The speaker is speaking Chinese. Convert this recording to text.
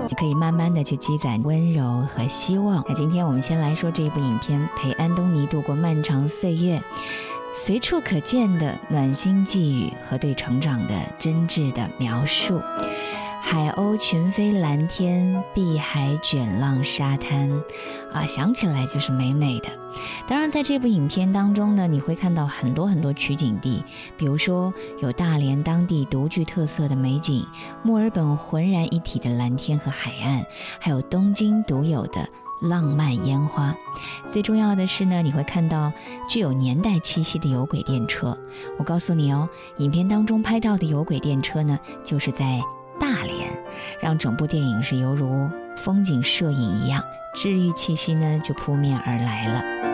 可以慢慢的去积攒温柔和希望。那今天我们先来说这部影片，陪安东尼度过漫长岁月，随处可见的暖心寄语和对成长的真挚的描述。海鸥群飞蓝天，碧海卷浪沙滩想起来就是美美的。当然在这部影片当中呢，你会看到很多取景地，比如说有大连当地独具特色的美景，墨尔本浑然一体的蓝天和海岸，还有东京独有的浪漫烟花。最重要的是呢，你会看到具有年代气息的有轨电车。我告诉你哦，影片当中拍到的有轨电车呢，就是在大连，让整部电影是犹如风景摄影一样，治愈气息呢就扑面而来了。